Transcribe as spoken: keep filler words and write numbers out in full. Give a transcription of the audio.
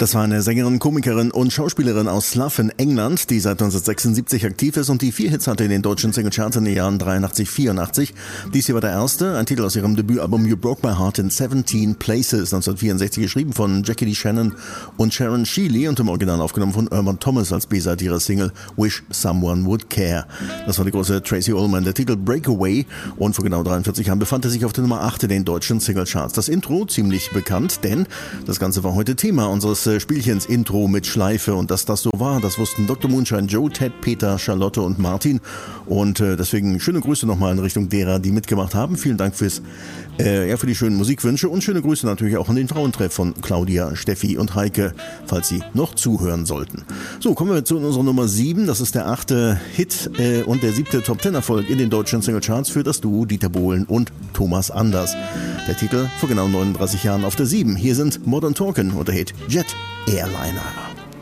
Das war eine Sängerin, Komikerin und Schauspielerin aus Slough in England, die seit neunzehnhundertsechsundsiebzig aktiv ist und die vier Hits hatte in den deutschen Singlecharts in den Jahren dreiundachtzig, vierundachtzig. Dies hier war der erste, ein Titel aus ihrem Debütalbum You Broke My Heart in seventeen Places, neunzehnhundertvierundsechzig, geschrieben von Jackie D. Shannon und Sharon Shealy und im Original aufgenommen von Irma Thomas als B-Seite ihrer Single Wish Someone Would Care. Das war die große Tracy Ullman. Der Titel Breakaway und vor genau dreiundvierzig Jahren befand er sich auf der Nummer acht in den deutschen Singlecharts. Das Intro ziemlich bekannt, denn das Ganze war heute Thema unseres Spielchens Intro mit Schleife, und dass das so war, das wussten Doktor Moonshine, Joe, Ted, Peter, Charlotte und Martin, und äh, deswegen schöne Grüße nochmal in Richtung derer, die mitgemacht haben. Vielen Dank fürs, äh, ja, für die schönen Musikwünsche und schöne Grüße natürlich auch an den Frauentreff von Claudia, Steffi und Heike, falls sie noch zuhören sollten. So, kommen wir zu unserer Nummer sieben, das ist der achte Hit äh, und der siebte Top-Ten-Erfolg in den deutschen Singlecharts für das Duo Dieter Bohlen und Thomas Anders. Der Titel vor genau neununddreißig Jahren auf der sieben. Hier sind Modern Talking und der Hit Jet Airliner.